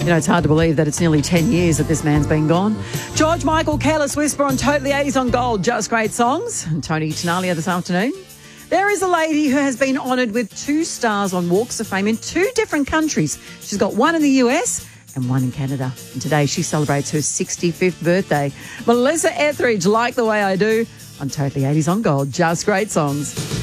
You know, it's hard to believe that it's nearly 10 years that this man's been gone. George Michael, Careless Whisper on Totally 80s on Gold. Just great songs. And Tony Tenalia this afternoon. There is a lady who has been honoured with 2 stars on Walks of Fame in 2 different countries. She's got one in the US and one in Canada. And today she celebrates her 65th birthday. Melissa Etheridge, Like the Way I Do, on Totally 80s on Gold. Just great songs.